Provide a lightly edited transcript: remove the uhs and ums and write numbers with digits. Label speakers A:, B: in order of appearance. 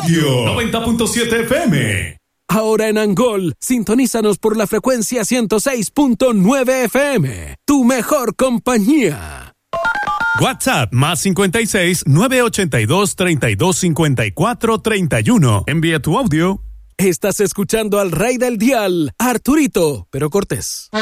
A: Audio 90.7 FM.
B: Ahora en Angol, sintonízanos por la frecuencia 106.9 FM. Tu mejor compañía.
A: WhatsApp más 56 982 32 54 31. Envía tu audio.
B: Estás escuchando al rey del dial, Arturito, pero Cortés.